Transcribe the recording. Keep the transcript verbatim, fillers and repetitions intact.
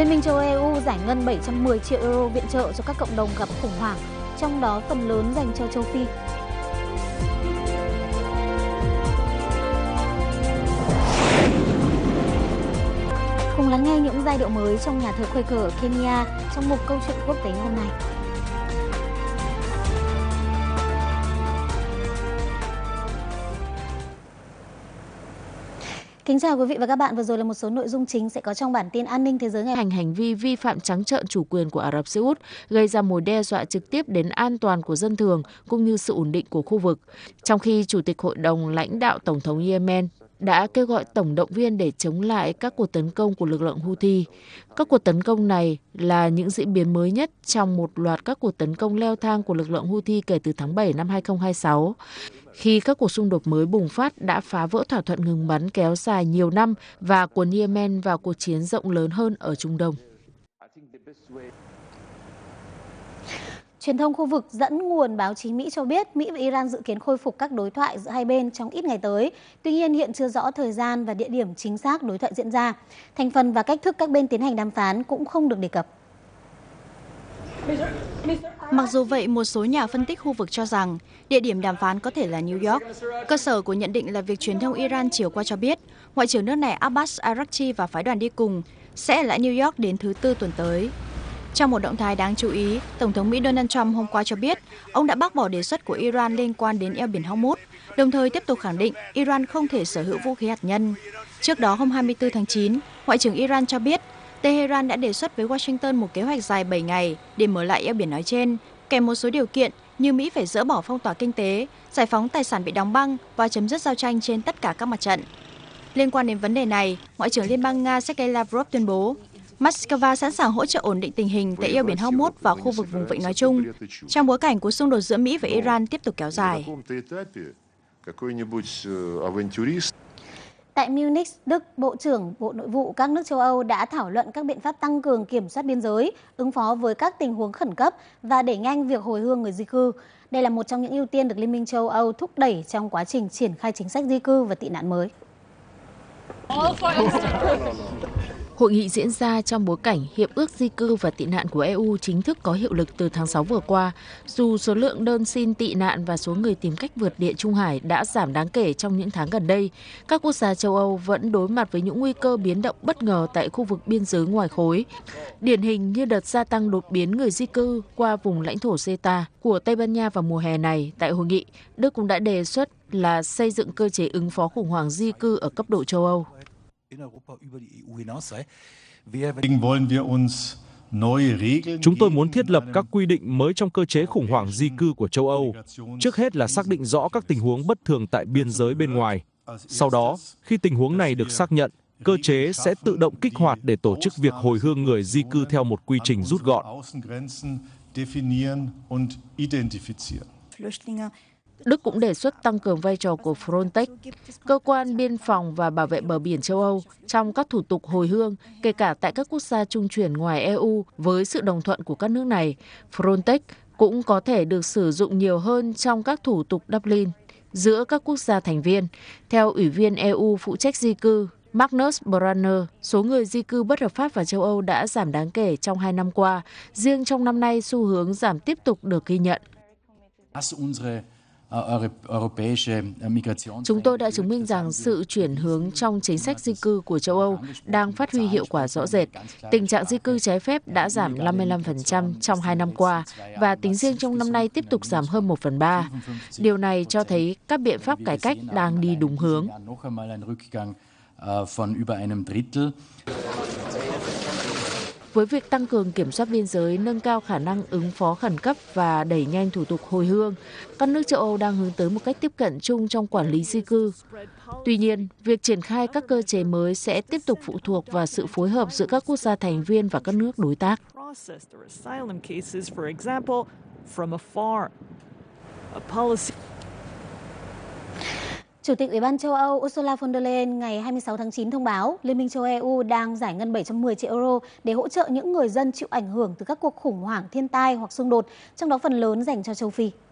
Liên minh châu Âu e u giải ngân bảy trăm mười triệu euro viện trợ cho các cộng đồng gặp khủng hoảng, trong đó phần lớn dành cho châu Phi. Cùng lắng nghe những giai điệu mới trong nhà thờ Quaker ở Kenya trong mục câu chuyện quốc tế hôm nay. Kính chào quý vị và các bạn, vừa rồi là một số nội dung chính sẽ có trong bản tin an ninh thế giới ngày. Hành hành vi vi phạm trắng trợn chủ quyền của Ả Rập Xê Út gây ra mối đe dọa trực tiếp đến an toàn của dân thường cũng như sự ổn định của khu vực. Trong khi Chủ tịch Hội đồng lãnh đạo Tổng thống Yemen đã kêu gọi tổng động viên để chống lại các cuộc tấn công của lực lượng Houthi. Các cuộc tấn công này là những diễn biến mới nhất trong một loạt các cuộc tấn công leo thang của lực lượng Houthi kể từ tháng bảy năm hai không hai sáu. Khi các cuộc xung đột mới bùng phát đã phá vỡ thỏa thuận ngừng bắn kéo dài nhiều năm và cuốn Yemen vào cuộc chiến rộng lớn hơn ở Trung Đông. Truyền thông khu vực dẫn nguồn báo chí Mỹ cho biết Mỹ và Iran dự kiến khôi phục các đối thoại giữa hai bên trong ít ngày tới. Tuy nhiên, hiện chưa rõ thời gian và địa điểm chính xác đối thoại diễn ra. Thành phần và cách thức các bên tiến hành đàm phán cũng không được đề cập. Mặc dù vậy, một số nhà phân tích khu vực cho rằng địa điểm đàm phán có thể là New York. Cơ sở của nhận định là việc truyền thông Iran chiều qua cho biết Ngoại trưởng nước này Abbas Araghchi và phái đoàn đi cùng sẽ ở lại New York đến thứ Tư tuần tới. Trong một động thái đáng chú ý, Tổng thống Mỹ Donald Trump hôm qua cho biết ông đã bác bỏ đề xuất của Iran liên quan đến eo biển Hormuz, đồng thời tiếp tục khẳng định Iran không thể sở hữu vũ khí hạt nhân. Trước đó, hôm hai mươi tư tháng chín, Ngoại trưởng Iran cho biết Tehran đã đề xuất với Washington một kế hoạch dài bảy ngày để mở lại eo biển nói trên, kèm một số điều kiện như Mỹ phải dỡ bỏ phong tỏa kinh tế, giải phóng tài sản bị đóng băng và chấm dứt giao tranh trên tất cả các mặt trận. Liên quan đến vấn đề này, Ngoại trưởng Liên bang Nga Sergei Lavrov tuyên bố Moscow sẵn sàng hỗ trợ ổn định tình hình tại eo biển Hormuz và khu vực vùng vịnh nói chung, trong bối cảnh cuộc xung đột giữa Mỹ và Iran tiếp tục kéo dài. Tại Munich, Đức, Bộ trưởng Bộ Nội vụ các nước châu Âu đã thảo luận các biện pháp tăng cường kiểm soát biên giới, ứng phó với các tình huống khẩn cấp và đẩy nhanh việc hồi hương người di cư. Đây là một trong những ưu tiên được Liên minh châu Âu thúc đẩy trong quá trình triển khai chính sách di cư và tị nạn mới. Hội nghị diễn ra trong bối cảnh Hiệp ước Di cư và Tị nạn của e u chính thức có hiệu lực từ tháng sáu vừa qua. Dù số lượng đơn xin tị nạn và số người tìm cách vượt Địa Trung Hải đã giảm đáng kể trong những tháng gần đây, các quốc gia châu Âu vẫn đối mặt với những nguy cơ biến động bất ngờ tại khu vực biên giới ngoài khối. Điển hình như đợt gia tăng đột biến người di cư qua vùng lãnh thổ Ceuta của Tây Ban Nha vào mùa hè này. Tại hội nghị, Đức cũng đã đề xuất là xây dựng cơ chế ứng phó khủng hoảng di cư ở cấp độ châu Âu. Chúng tôi muốn thiết lập các quy định mới trong cơ chế khủng hoảng di cư của châu Âu. Trước hết là xác định rõ các tình huống bất thường tại biên giới bên ngoài. Sau đó, khi tình huống này được xác nhận, cơ chế sẽ tự động kích hoạt để tổ chức việc hồi hương người di cư theo một quy trình rút gọn. Đức cũng đề xuất tăng cường vai trò của Frontex, cơ quan biên phòng và bảo vệ bờ biển châu Âu, trong các thủ tục hồi hương, kể cả tại các quốc gia trung chuyển ngoài e u với sự đồng thuận của các nước này. Frontex cũng có thể được sử dụng nhiều hơn trong các thủ tục Dublin giữa các quốc gia thành viên. Theo Ủy viên e u phụ trách di cư, Magnus Brunner, số người di cư bất hợp pháp vào châu Âu đã giảm đáng kể trong hai năm qua. Riêng trong năm nay, xu hướng giảm tiếp tục được ghi nhận. Chúng tôi đã chứng minh rằng sự chuyển hướng trong chính sách di cư của châu Âu đang phát huy hiệu quả rõ rệt. Tình trạng di cư trái phép đã giảm năm mươi lăm phần trăm trong hai năm qua và tính riêng trong năm nay tiếp tục giảm hơn một phần ba. Điều này cho thấy các biện pháp cải cách đang đi đúng hướng. Với việc tăng cường kiểm soát biên giới, nâng cao khả năng ứng phó khẩn cấp và đẩy nhanh thủ tục hồi hương, các nước châu Âu đang hướng tới một cách tiếp cận chung trong quản lý di cư. Tuy nhiên, việc triển khai các cơ chế mới sẽ tiếp tục phụ thuộc vào sự phối hợp giữa các quốc gia thành viên và các nước đối tác. Chủ tịch Ủy ban châu Âu Ursula von der Leyen ngày hai mươi sáu tháng chín thông báo Liên minh châu Âu e u đang giải ngân bảy trăm mười triệu euro để hỗ trợ những người dân chịu ảnh hưởng từ các cuộc khủng hoảng thiên tai hoặc xung đột, trong đó phần lớn dành cho châu Phi.